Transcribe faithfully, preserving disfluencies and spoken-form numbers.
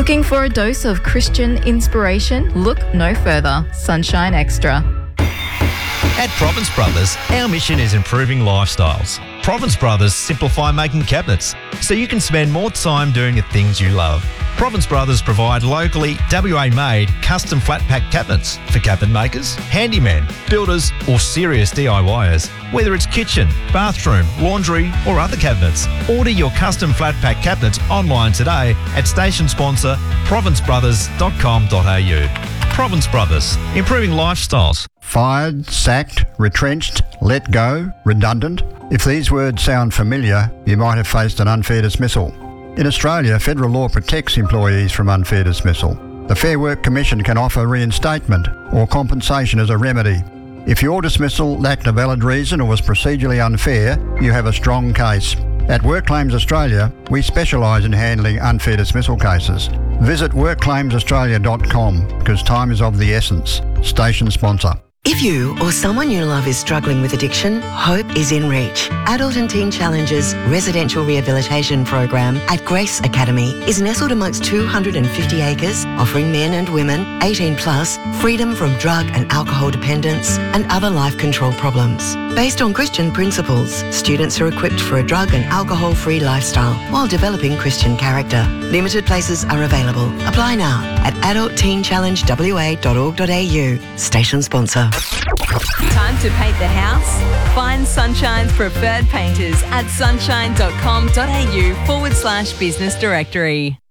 Looking for a dose of Christian inspiration? Look no further. Sunshine Extra. At Province Brothers, our mission is improving lifestyles. Province Brothers simplify making cabinets so you can spend more time doing the things you love. Province Brothers provide locally W A-made custom flat pack cabinets for cabinet makers, handymen, builders or serious DIYers. Whether it's kitchen, bathroom, laundry or other cabinets, order your custom flat pack cabinets online today at station sponsor province brothers dot com dot a u. Province Brothers, improving lifestyles. Fired, sacked, retrenched, let go, redundant. If these words sound familiar, you might have faced an unfair dismissal. In Australia, federal law protects employees from unfair dismissal. The Fair Work Commission can offer reinstatement or compensation as a remedy. If your dismissal lacked a valid reason or was procedurally unfair, you have a strong case. At Work Claims Australia, we specialise in handling unfair dismissal cases. Visit work claims australia dot com because time is of the essence. Station sponsor. If you or someone you love is struggling with addiction, hope is in reach. Adult and Teen Challenge's residential rehabilitation program at Grace Academy is nestled amongst two hundred fifty acres, offering men and women eighteen plus freedom from drug and alcohol dependence and other life control problems. Based on Christian principles, students are equipped for a drug and alcohol-free lifestyle while developing Christian character. Limited places are available. Apply now at adult teen challenge w a dot org dot a u. Station sponsor. Time to paint the house? Find Sunshine's preferred painters at sunshine dot com dot a u forward slash business directory.